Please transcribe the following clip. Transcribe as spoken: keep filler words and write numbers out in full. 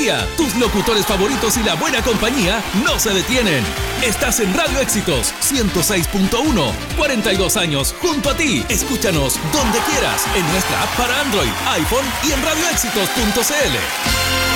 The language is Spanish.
día. Tus locutores favoritos y la buena compañía no se detienen. Estás en Radio Éxitos ciento seis punto uno. cuarenta y dos años junto a ti. Escúchanos donde quieras en nuestra app para Android, iPhone y en radio éxitos punto c l.